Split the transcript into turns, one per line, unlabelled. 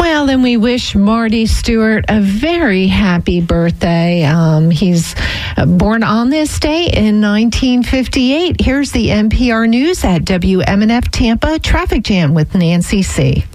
Well, then we wish Marty Stewart a very happy birthday. He's born on this day in 1958. Here's the NPR News at WMNF Tampa Traffic Jam with Nancy C.